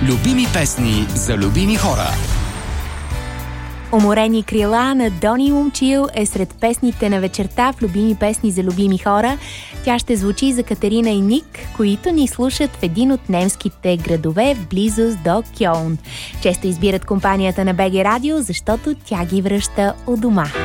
Любими песни за любими хора. Уморени крила на Дони Момчил е сред песните на вечерта в Любими песни за любими хора. Тя ще звучи за Катерина и Ник, които ни слушат в един от немските градове в близост до Кьолн. Често избират компанията на БГ Радио, защото тя ги връща у дома.